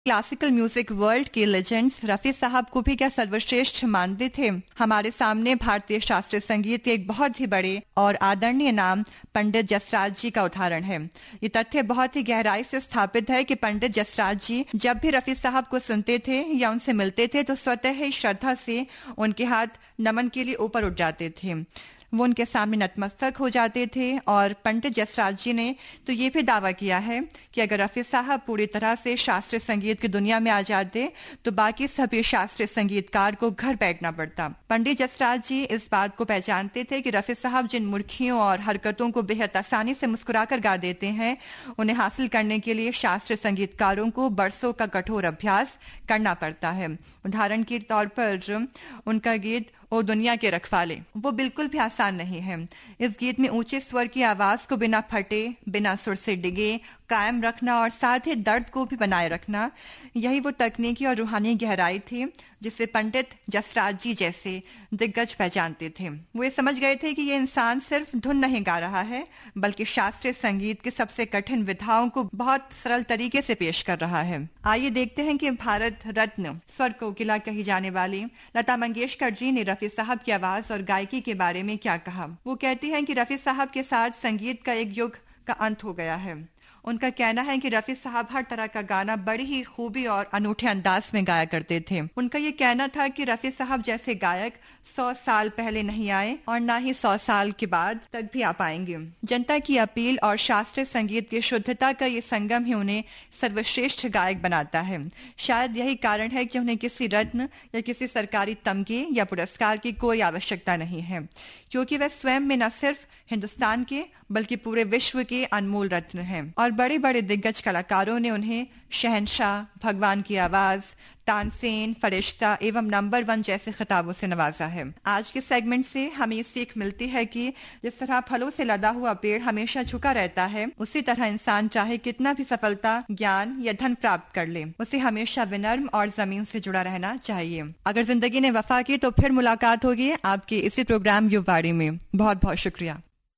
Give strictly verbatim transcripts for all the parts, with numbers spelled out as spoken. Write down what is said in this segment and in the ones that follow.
Classical music world के legends Rafi साहब को भी क्या सर्वश्रेष्ठ मानते थे। हमारे सामने भारतीय शास्त्रीय संगीत के एक बहुत ही बड़े और आदरणीय नाम पंडित जसराज जी का उदाहरण है। ये तथ्य बहुत ही गहराई से स्थापित है कि पंडित जसराज जी जब भी रफी साहब को सुनते थे या उनसे मिलते थे तो स्वतः ही श्रद्धा से उनके हाथ नमन के लिए ऊपर उठ जाते थे। वो उनके सामने नतमस्तक हो जाते थे और पंडित जसराज जी ने तो ये भी दावा किया है कि अगर रफी साहब पूरी तरह से शास्त्रीय संगीत की दुनिया में आ जाते तो बाकी सभी शास्त्रीय संगीतकार को घर बैठना पड़ता। पंडित जसराज जी इस बात को पहचानते थे कि रफी साहब जिन मुर्खियों और हरकतों को बेहद आसानी से मुस्कुराकर गा देते हैं, उन्हें हासिल करने के लिए शास्त्रीय संगीतकारों को बरसों का कठोर अभ्यास करना पड़ता है। उदाहरण के तौर पर उनका गीत ओ दुनिया के रखवाले, वो बिल्कुल भी आसान नहीं है। इस गीत में ऊंचे स्वर की आवाज को बिना फटे, बिना सुर से डिगे कायम रखना और साथ ही दर्द को भी बनाए रखना, यही वो तकनीकी और रूहानी गहराई थी जिसे पंडित जसराज जी जैसे दिग्गज पहचानते थे। वो ये समझ गए थे कि ये इंसान सिर्फ धुन नहीं गा रहा है बल्कि शास्त्रीय संगीत के सबसे कठिन विधाओं को बहुत सरल तरीके से पेश कर रहा है। आइए देखते हैं कि भारत रत्न स्वर कोकिला कही जाने वाली लता मंगेशकर जी ने रफी साहब की आवाज और गायकी के बारे में क्या कहा। वो कहती हैं कि रफी साहब के साथ संगीत का एक युग का अंत हो गया है। उनका कहना है कि रफी साहब हर तरह का गाना बड़ी ही खूबी और अनूठे अंदाज में गाया करते थे। उनका ये कहना था कि रफी साहब जैसे गायक सौ साल पहले नहीं आए और ना ही सौ साल के बाद तक भी आ पाएंगे। जनता की अपील और शास्त्रीय संगीत की शुद्धता का ये संगम ही उन्हें सर्वश्रेष्ठ गायक बनाता है। शायद यही कारण है कि उन्हें किसी रत्न या किसी सरकारी तमगे या पुरस्कार की कोई आवश्यकता नहीं है, क्योंकि वह स्वयं में न सिर्फ हिंदुस्तान के बल्कि पूरे विश्व के अनमोल रत्न हैं। और बड़े बड़े दिग्गज कलाकारों ने उन्हें शहंशाह, भगवान की आवाज, तानसेन, फरिश्ता एवं नंबर वन जैसे खिताबों से नवाजा है। आज के सेगमेंट से हमें ये सीख मिलती है कि जिस तरह फलों से लदा हुआ पेड़ हमेशा झुका रहता है, उसी तरह इंसान चाहे कितना भी सफलता, ज्ञान या धन प्राप्त कर ले, उसे हमेशा विनम्र और जमीन से जुड़ा रहना चाहिए। अगर जिंदगी ने वफा की तो फिर मुलाकात होगी आपके इसी प्रोग्राम युववाणी में। बहुत बहुत शुक्रिया।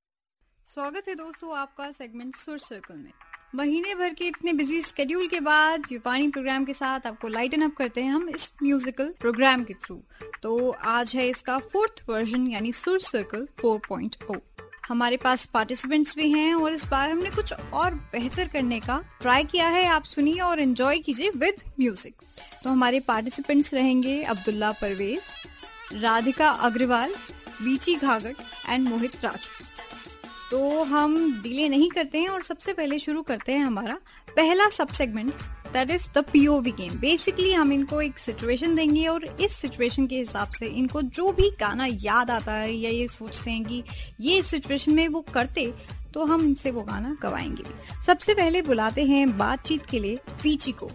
स्वागत है दोस्तों आपका सेगमेंट सुर सर्कल में। महीने भर के इतने बिजी स्केड्यूल के बाद युववाणी प्रोग्राम के साथ आपको लाइटन अप करते हैं हम इस म्यूजिकल प्रोग्राम के थ्रू। तो आज है इसका फोर्थ वर्जन यानी सुर सर्कल फोर पॉइंट ओ। हमारे पास पार्टिसिपेंट्स भी हैं और इस बार हमने कुछ और बेहतर करने का ट्राई किया है। आप सुनिए और एंजॉय कीजिए विद म्यूजिक। तो हमारे पार्टिसिपेंट्स रहेंगे अब्दुल्ला परवेज, राधिका अग्रवाल, वीची घागट एंड मोहित राजपूत। तो हम डिले नहीं करते हैं और सबसे पहले शुरू करते हैं हमारा पहला सब segment, that is the POV game. Basically हम इनको एक सिचुएशन देंगे और इस सिचुएशन के हिसाब से इनको जो भी गाना याद आता है या ये सोचते हैं कि ये इस सिचुएशन में वो करते, तो हम इनसे वो गाना गवाएंगे। सबसे पहले बुलाते हैं बातचीत के लिए वीची को।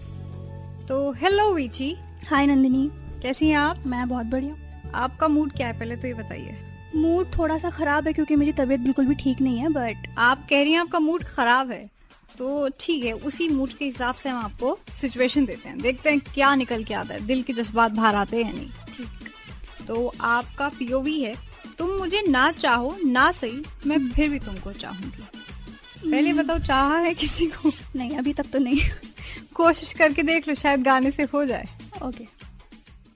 तो हेलो वीची। हाय नंदिनी, कैसी हैं आप? मैं बहुत बढ़िया। आपका मूड क्या है पहले तो ये बताइए। मूड थोड़ा सा खराब है क्योंकि मेरी तबीयत बिल्कुल भी ठीक नहीं है। बट आप कह रही हैं आपका मूड खराब है, तो ठीक है, उसी मूड के हिसाब से हम आपको सिचुएशन देते हैं, देखते हैं क्या निकल के आता है, दिल के जज्बात बाहर आते हैं नहीं। ठीक, तो आपका पीओवी है, तुम मुझे ना चाहो ना सही, मैं फिर भी तुमको चाहूंगी। पहले बताओ, चाहा है किसी को? नहीं, अभी तक तो नहीं। कोशिश करके देख लो, शायद गाने से हो जाए। ओके।